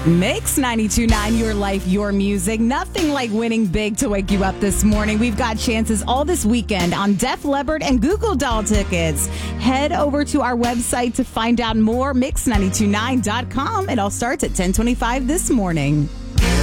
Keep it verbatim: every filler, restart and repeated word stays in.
Mix ninety-two point nine, your life, your music. Nothing like winning big to wake you up this morning. We've got chances all this weekend on Def Leppard and Google Doll tickets. Head over to our website to find out more, mix nine two nine dot com. It all starts at ten twenty-five this morning.